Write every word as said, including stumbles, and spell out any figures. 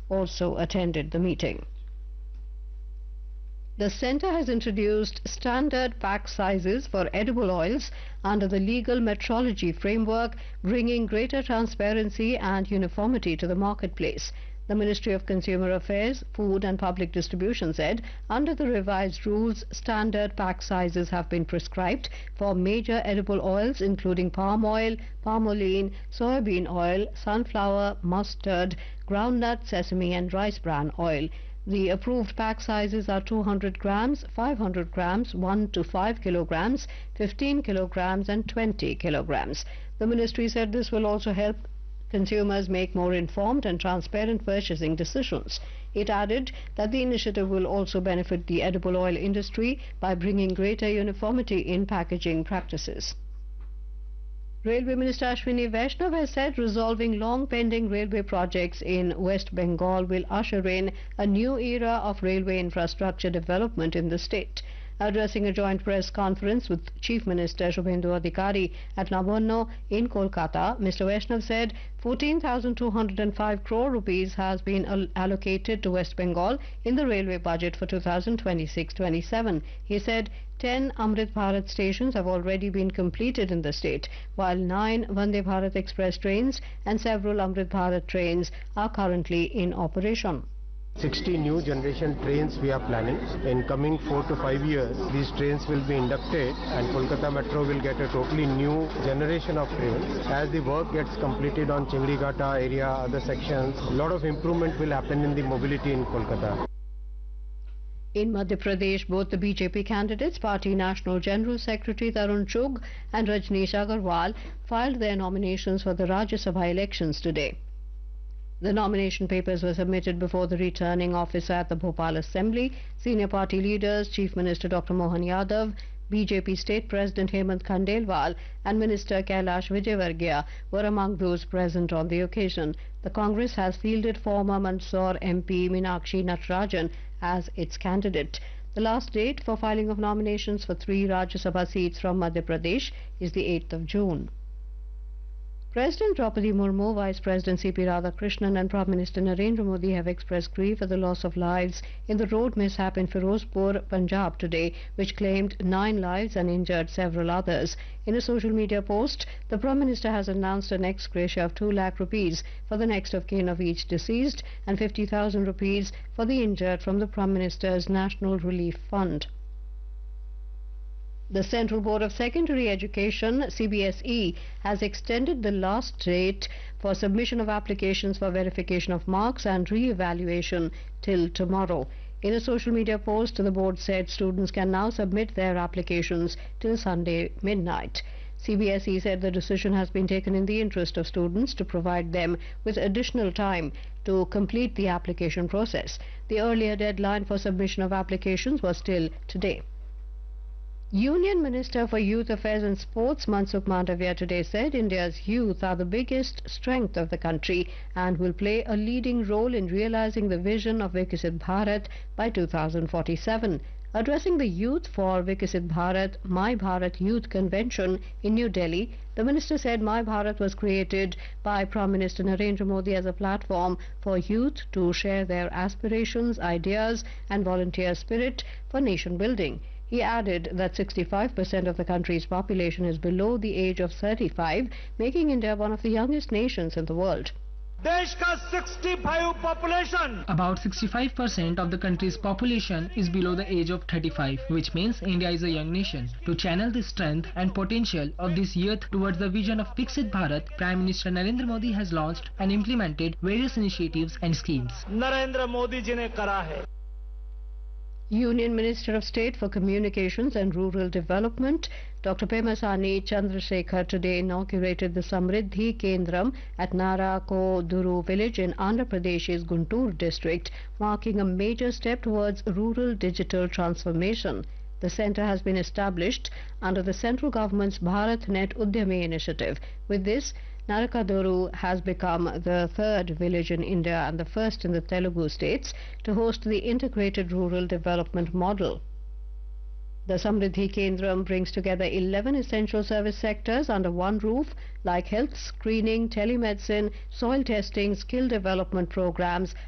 also attended the meeting. The centre has introduced standard pack sizes for edible oils under the legal metrology framework, bringing greater transparency and uniformity to the marketplace. The Ministry of Consumer Affairs, Food and Public Distribution said, under the revised rules, standard pack sizes have been prescribed for major edible oils including palm oil, palmolene, soybean oil, sunflower, mustard, groundnut, sesame and rice bran oil. The approved pack sizes are two hundred grams, five hundred grams, one to five kilograms, fifteen kilograms and twenty kilograms. The ministry said this will also help consumers make more informed and transparent purchasing decisions. It added that the initiative will also benefit the edible oil industry by bringing greater uniformity in packaging practices. Railway Minister Ashwini Vaishnav has said resolving long-pending railway projects in West Bengal will usher in a new era of railway infrastructure development in the state. Addressing a joint press conference with Chief Minister Shubhendu Adhikari at Labanno in Kolkata, Mister Vaishnav said fourteen thousand two hundred five crore rupees has been al- allocated to West Bengal in the railway budget for two thousand twenty-six twenty-seven. He said ten Amrit Bharat stations have already been completed in the state, while nine Vande Bharat Express trains and several Amrit Bharat trains are currently in operation. sixty new generation trains we are planning. In coming four to five years, these trains will be inducted and Kolkata Metro will get a totally new generation of trains. As the work gets completed on Chingrigata area, other sections, a lot of improvement will happen in the mobility in Kolkata. In Madhya Pradesh, both the B J P candidates, Party National General Secretary Tarun Chugh and Rajneesh Agarwal, filed their nominations for the Rajya Sabha elections today. The nomination papers were submitted before the returning officer at the Bhopal Assembly. Senior party leaders, Chief Minister Doctor Mohan Yadav, B J P State President Hemant Khandelwal and Minister Kailash Vijayvargiya were among those present on the occasion. The Congress has fielded former Mandsaur M P Meenakshi Natarajan as its candidate. The last date for filing of nominations for three Rajya Sabha seats from Madhya Pradesh is the eighth of June. President Draupadi Murmu, Vice President C P Radhakrishnan and Prime Minister Narendra Modi have expressed grief at the loss of lives in the road mishap in Firozpur, Punjab today, which claimed nine lives and injured several others. In a social media post, the Prime Minister has announced an ex gratia of two lakh rupees for the next of kin of each deceased and fifty thousand rupees for the injured from the Prime Minister's National Relief Fund. The Central Board of Secondary Education, C B S E, has extended the last date for submission of applications for verification of marks and re-evaluation till tomorrow. In a social media post, the board said students can now submit their applications till Sunday midnight. C B S E said the decision has been taken in the interest of students to provide them with additional time to complete the application process. The earlier deadline for submission of applications was still today. Union Minister for Youth Affairs and Sports Mansukh Mandavia today said India's youth are the biggest strength of the country and will play a leading role in realizing the vision of Viksit Bharat by two thousand forty-seven. Addressing the youth for Viksit Bharat My Bharat Youth Convention in New Delhi, the minister said My Bharat was created by Prime Minister Narendra Modi as a platform for youth to share their aspirations, ideas and volunteer spirit for nation building. He added that sixty-five percent of the country's population is below the age of thirty-five, making India one of the youngest nations in the world. population. About sixty-five percent of the country's population is below the age of thirty-five, which means India is a young nation. To channel the strength and potential of this youth towards the vision of Viksit Bharat, Prime Minister Narendra Modi has launched and implemented various initiatives and schemes. Narendra Modi ji ne kara hai. Union Minister of State for Communications and Rural Development, Doctor Pemasani Chandrasekhar, today inaugurated the Samriddhi Kendram at Narakoduru village in Andhra Pradesh's Guntur district, marking a major step towards rural digital transformation. The centre has been established under the central government's BharatNet Udyami initiative. With this, Narakoduru has become the third village in India and the first in the Telugu states to host the integrated rural development model. The Samriddhi Kendram brings together eleven essential service sectors under one roof, like health screening, telemedicine, soil testing, skill development programs,